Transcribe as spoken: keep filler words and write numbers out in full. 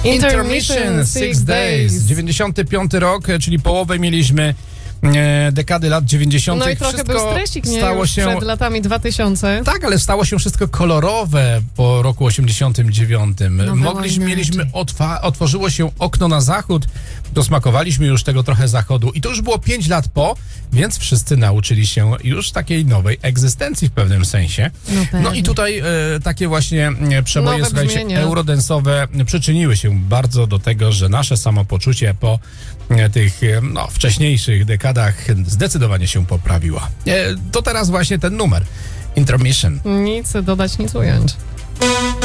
Intermission, Six Days. dziewięćdziesiąty piąty rok, czyli połowę mieliśmy e, dekady lat dziewięćdziesiątych. No i trochę wszystko był stresik, nie? Stało Już się przed latami dwa tysiące. Tak, ale stało się wszystko kolorowe po roku osiemdziesiątym dziewiątym. No Mogliśmy, mieliśmy, otwa- otworzyło się okno na zachód, dosmakowaliśmy już tego trochę zachodu i to już było pięć lat po, więc wszyscy nauczyli się już takiej nowej egzystencji w pewnym sensie. No, no i tutaj e, takie właśnie e, przeboje, Nowe słuchajcie, brzmienie. eurodensowe przyczyniły się bardzo do tego, że nasze samopoczucie po e, tych e, no, wcześniejszych dekadach zdecydowanie się poprawiło. E, to teraz właśnie ten numer. Intermission. Nic dodać, nic ująć.